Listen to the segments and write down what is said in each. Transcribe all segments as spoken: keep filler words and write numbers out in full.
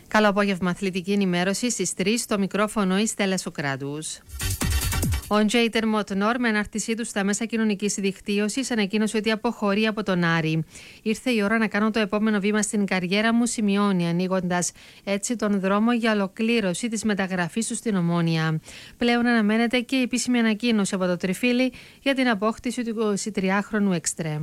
Καλό απόγευμα, αθλητική ενημέρωση στις τρεις, στο μικρόφωνο η Στέλλα Σοκράτους. Ο Τζέιτερ Μοτνόρ, με ανάρτησή του στα μέσα κοινωνικής δικτύωσης, ανακοίνωσε ότι αποχωρεί από τον Άρη. Ήρθε η ώρα να κάνω το επόμενο βήμα στην καριέρα μου, σημειώνει, ανοίγοντας έτσι τον δρόμο για ολοκλήρωση της μεταγραφής του στην Ομόνοια. Πλέον αναμένεται και η επίσημη ανακοίνωση από το Τριφύλι για την απόκτηση του εικοσιτριάχρονου εξτρέμ.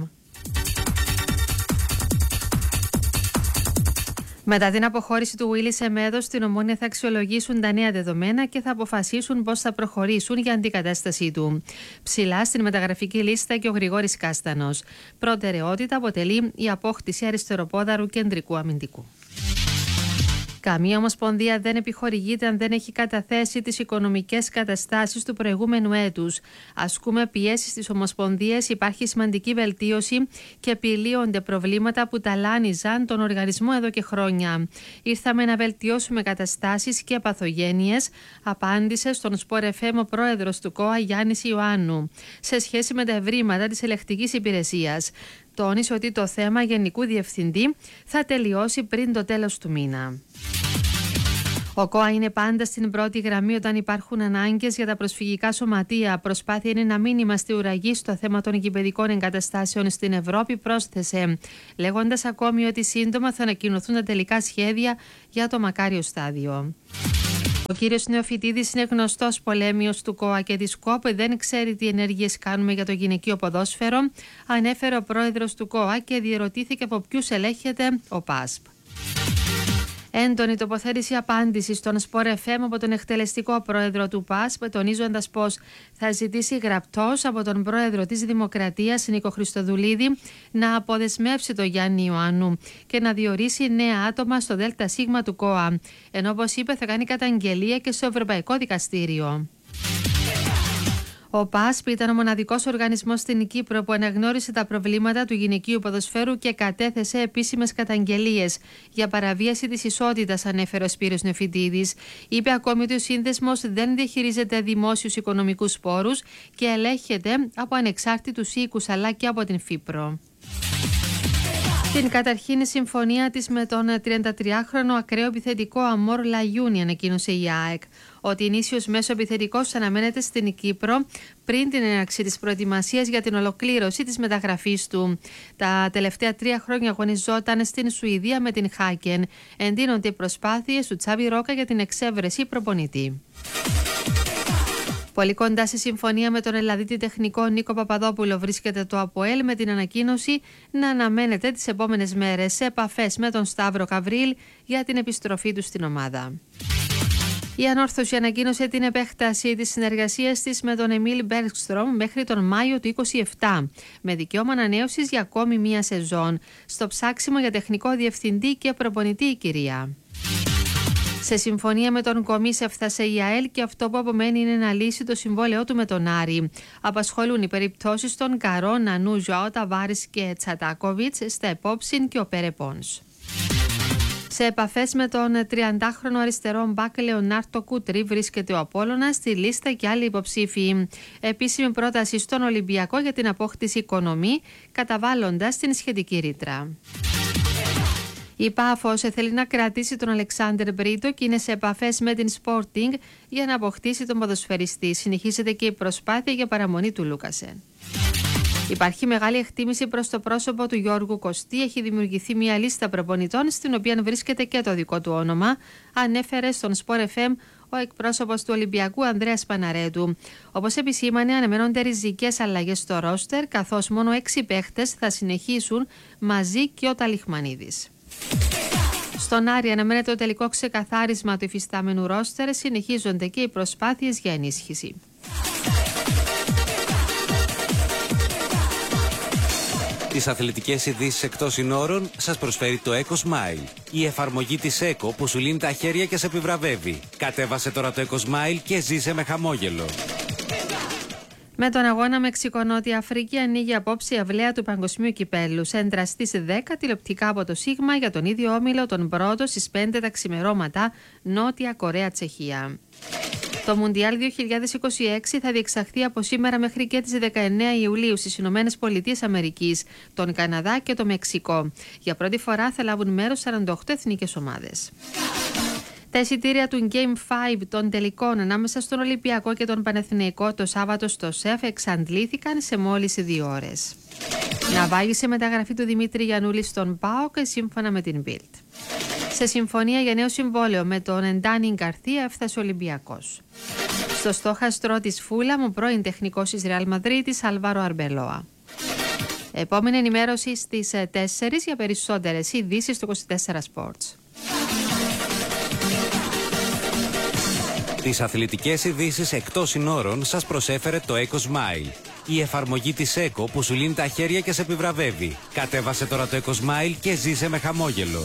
Μετά την αποχώρηση του Willy Semedo, στην Ομόνοια θα αξιολογήσουν τα νέα δεδομένα και θα αποφασίσουν πώς θα προχωρήσουν για αντικατάστασή του. Ψηλά στην μεταγραφική λίστα και ο Γρηγόρης Κάστανος. Προτεραιότητα αποτελεί η απόκτηση αριστεροπόδαρου κεντρικού αμυντικού. Καμία ομοσπονδία δεν επιχορηγείται αν δεν έχει καταθέσει τις οικονομικές καταστάσεις του προηγούμενου έτους. Ασκούμε πιέσεις στις ομοσπονδίες, υπάρχει σημαντική βελτίωση και επιλύονται προβλήματα που ταλάνιζαν τον οργανισμό εδώ και χρόνια. Ήρθαμε να βελτιώσουμε καταστάσεις και παθογένειες, απάντησε στον Σπορ εφ εμ ο πρόεδρος του ΚΟΑ Γιάννης Ιωάννου, σε σχέση με τα ευρήματα της ελεκτικής υπηρεσίας. Τόνισε ότι το θέμα Γενικού Διευθυντή θα τελειώσει πριν το τέλος του μήνα. Ο ΚΟΑ είναι πάντα στην πρώτη γραμμή όταν υπάρχουν ανάγκες για τα προσφυγικά σωματεία. Προσπάθεια είναι να μην είμαστε ουραγοί στο θέμα των γηπεδικών εγκαταστάσεων στην Ευρώπη, πρόσθεσε, λέγοντας ακόμη ότι σύντομα θα ανακοινωθούν τα τελικά σχέδια για το μακάριο στάδιο. Ο κύριος Νεοφυτίδης είναι γνωστός πολέμιος του ΚΟΑ και της ΚΟΠ, δεν ξέρει τι ενέργειες κάνουμε για το γυναικείο ποδόσφαιρο, ανέφερε ο πρόεδρος του ΚΟΑ και διερωτήθηκε από ποιους ελέγχεται ο ΠΑΣΠ. Έντονη τοποθέτηση απάντηση στον Σπορ εφ εμ από τον εκτελεστικό πρόεδρο του ΠΑΣΠ, τονίζοντας πως θα ζητήσει γραπτός από τον πρόεδρο της Δημοκρατίας, Νίκο Χριστοδουλίδη, να αποδεσμεύσει τον Γιάννη Ιωάννου και να διορίσει νέα άτομα στο ΔΣ του ΚΟΑ. Ενώ, όπως είπε, θα κάνει καταγγελία και στο Ευρωπαϊκό Δικαστήριο. Ο ΠΑΣΠ ήταν ο μοναδικός οργανισμός στην Κύπρο που αναγνώρισε τα προβλήματα του γυναικείου ποδοσφαίρου και κατέθεσε επίσημες καταγγελίες για παραβίαση της ισότητας, ανέφερε ο Σπύρος Νεοφυτίδης. Είπε ακόμη ότι ο σύνδεσμος δεν διαχειρίζεται δημόσιους οικονομικούς πόρους και ελέγχεται από ανεξάρτητους οίκους αλλά και από την ΦΥΠΡΟ. Την καταρχήν συμφωνία της με τον τριαντατριάχρονο ακραίο επιθετικό Αμόρ Λαγιούνι, ανακοίνωσε η ΑΕΚ. Ο Τινήσιος μέσο επιθετικός αναμένεται στην Κύπρο πριν την έναρξη της προετοιμασίας για την ολοκλήρωση της μεταγραφής του. Τα τελευταία τρία χρόνια αγωνιζόταν στην Σουηδία με την Χάκεν. Εντείνονται οι προσπάθειες του Τσάβη Ρόκα για την εξέβρεση προπονητή. Πολύ κοντά στη συμφωνία με τον Ελλαδίτη τεχνικό Νίκο Παπαδόπουλο βρίσκεται το ΑΠΟΕΛ, με την ανακοίνωση να αναμένεται τις επόμενες μέρες σε επαφές με τον Σταύρο Καβρίλ για την επιστροφή του στην ομάδα. Η Ανόρθωση ανακοίνωσε την επέκταση της συνεργασίας της με τον Εμίλ Μπέργκστρομ μέχρι τον Μάιο του είκοσι επτά, με δικαίωμα ανανέωσης για ακόμη μία σεζόν. Στο ψάξιμο για τεχνικό διευθυντή και προπονητή η κυρία. Σε συμφωνία με τον Κομίς έφτασε η ΑΕΛ και αυτό που απομένει είναι να λύσει το συμβόλαιό του με τον Άρη. Απασχολούν οι περιπτώσεις των Καρό, Νανού, Ζωάο Ταβάρης και Τσατάκοβιτς, στα Επόψιν και ο Περεπόνς. Σε επαφές με τον τριαντάχρονο αριστερό μπακ Λεωνάρτο Κούτρι βρίσκεται ο Απόλλωνας στη λίστα και άλλοι υποψήφοι. Επίσημη πρόταση στον Ολυμπιακό για την απόκτηση Οικονομή, καταβάλλοντας την σχετική ρήτρα. Η Πάφος θέλει να κρατήσει τον Αλεξάνδερ Μπρίτο και είναι σε επαφές με την Sporting για να αποκτήσει τον ποδοσφαιριστή. Συνεχίζεται και η προσπάθεια για παραμονή του Λούκασεν. Υπάρχει μεγάλη εκτίμηση προς το πρόσωπο του Γιώργου Κωστή. Έχει δημιουργηθεί μια λίστα προπονητών στην οποία βρίσκεται και το δικό του όνομα, ανέφερε στον Σπορ εφ εμ ο εκπρόσωπος του Ολυμπιακού Ανδρέας Παναρέτου. Όπως επισήμανε, αναμένονται ριζικές αλλαγές στο ρόστερ, καθώς μόνο έξι παίχτες θα συνεχίσουν μαζί και ο Ταλιχμανίδης. Στον Άρη αναμένεται το τελικό ξεκαθάρισμα του υφιστάμενου ρόστερ, συνεχίζονται και οι προσπάθειες για ενίσχυση. Τις αθλητικές ειδήσεις εκτός συνόρων σας προσφέρει το EcoSmile, η εφαρμογή της Eco που σου λύνει τα χέρια και σε επιβραβεύει. Κατέβασε τώρα το EcoSmile και ζήσε με χαμόγελο. Με τον αγώνα Μεξικό-Νότια Αφρική ανοίγει απόψε η αυλαία του Παγκοσμίου Κυπέλλου. Σέντρα στις δέκα τηλεοπτικά από το Σίγμα για τον ίδιο όμιλο, τον πρώτο στις πέντε τα ξημερώματα, Νότια Κορέα-Τσεχία. Το Μουντιάλ δύο χιλιάδες είκοσι έξι θα διεξαχθεί από σήμερα μέχρι και τις δεκαεννέα Ιουλίου στις Ηνωμένες Πολιτείες Αμερικής, τον Καναδά και το Μεξικό. Για πρώτη φορά θα λάβουν μέρος σαράντα οκτώ εθνικές ομάδες. Τα εισιτήρια του Game πέντε των τελικών ανάμεσα στον Ολυμπιακό και τον Παναθηναϊκό το Σάββατο στο ΣΕΦ εξαντλήθηκαν σε μόλις δύο ώρες. Ναυάγησε μεταγραφή του Δημήτρη Γιαννούλη στον ΠΑΟΚ σύμφωνα με την Bild. Σε συμφωνία για νέο συμβόλαιο με τον Εντάνι Γκαρθία έφτασε ο Ολυμπιακός. Στο στόχαστρο της Φούλαμ ο πρώην τεχνικός της Ρεάλ Μαδρίτης Αλβάρο Αρμπελόα. Επόμενη ενημέρωση στις τέσσερις για περισσότερες ειδήσεις στο είκοσι τέσσερα Sports. Τις αθλητικές ειδήσεις εκτός συνόρων σας προσέφερε το EcoSmile. Η εφαρμογή της ΕΚΟ που σου λύνει τα χέρια και σε επιβραβεύει. Κατέβασε τώρα το EcoSmile και ζήσε με χαμόγελο.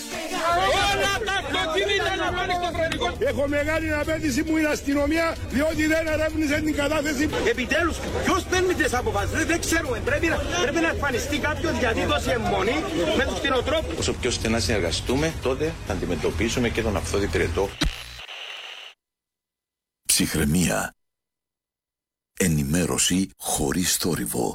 Έχω μεγάλη απέτηση που είναι αστυνομία, διότι δεν ερεύνησε την κατάθεση. Επιτέλους, ποιος παίρνει τις αποφάσεις, δεν ξέρουμε. Πρέπει να, πρέπει να εμφανιστεί κάποιος γιατί δώσει αιμονή με τους κτηνοτρόφους. Όσο πιο στενά συνεργαστούμε, τότε θα αντιμετωπίσουμε και τον αυθόδη πυρετό. Ψυχραιμία. Ενημέρωση χωρίς θόρυβο.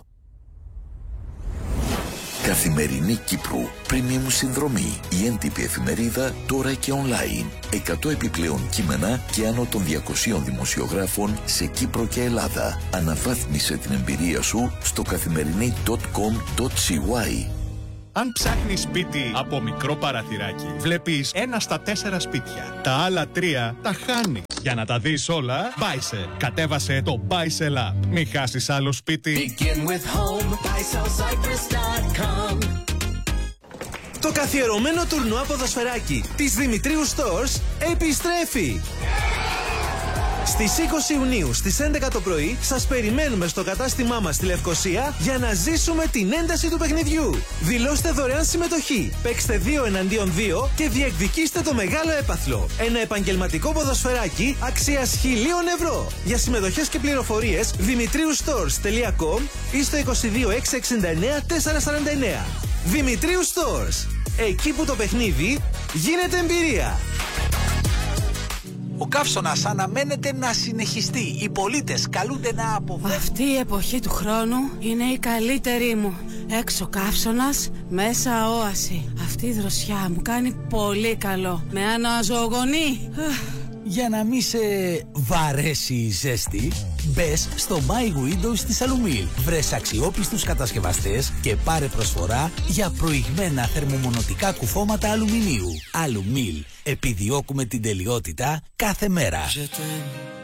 Καθημερινή Κύπρου. Premium συνδρομή. Η έντυπη εφημερίδα τώρα και online. εκατό επιπλέον κείμενα και άνω των διακοσίων δημοσιογράφων σε Κύπρο και Ελλάδα. Αναβάθμισε την εμπειρία σου στο καθημερινή τελεία κομ τελεία σι γουάι. Αν ψάχνεις σπίτι από μικρό παραθυράκι, βλέπεις ένα στα τέσσερα σπίτια. Τα άλλα τρία τα χάνει. Για να τα δεις όλα, Buysell. Κατέβασε το Buysell App. Μην χάσεις άλλο σπίτι. Begin with home, buy sell cyprus dot com. Το καθιερωμένο τουρνουά ποδοσφαιράκι της Δημητρίου Stores επιστρέφει! Στις είκοσι Ιουνίου στις έντεκα το πρωί σας περιμένουμε στο κατάστημά μας στη Λευκοσία για να ζήσουμε την ένταση του παιχνιδιού. Δηλώστε δωρεάν συμμετοχή, παίξτε δύο εναντίον δύο και διεκδικήστε το μεγάλο έπαθλο. Ένα επαγγελματικό ποδοσφαιράκι αξίας χιλίων ευρώ. Για συμμετοχές και πληροφορίες δημητρίου στορς τελεία κομ ή στο είκοσι δύο έξι εξήντα εννέα τετρακόσια σαράντα εννέα. Δημητρίου Stores. Εκεί που το παιχνίδι γίνεται εμπειρία. Ο καύσωνας αναμένεται να συνεχιστεί. Οι πολίτες καλούνται να αποφεύγουν. Αυτή η εποχή του χρόνου είναι η καλύτερη μου. Έξω καύσωνας, μέσα όαση. Αυτή η δροσιά μου κάνει πολύ καλό. Με αναζωογονεί. Για να μην σε βαρέσει η ζέστη, μπες στο My Windows της Alumil. Βρες αξιόπιστους κατασκευαστές και πάρε προσφορά για προηγμένα θερμομονωτικά κουφώματα αλουμινίου. Alumil. Επιδιώκουμε την τελειότητα κάθε μέρα.